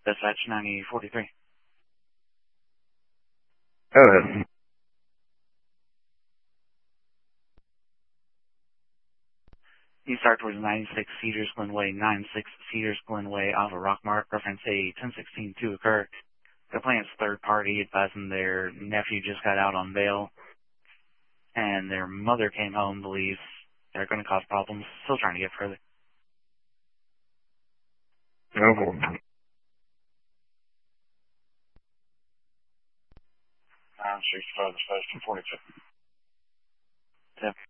Dispatch 9043. Go ahead. You start towards 96 Cedars Glen Way, 96 Cedars Glen Way, off of Rockmart, reference a 1016 to occur. Complainant's third party advising their nephew just got out on bail, and their mother came home, believes they're going to cause problems, still trying to get further. No problem. 965 Dispatch 242. 10.